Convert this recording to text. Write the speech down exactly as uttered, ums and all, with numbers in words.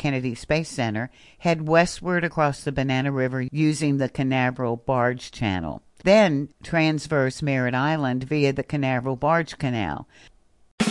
Kennedy Space Center, head westward across the Banana River using the Canaveral Barge Channel. Then transverse Merritt Island via the Canaveral Barge Canal.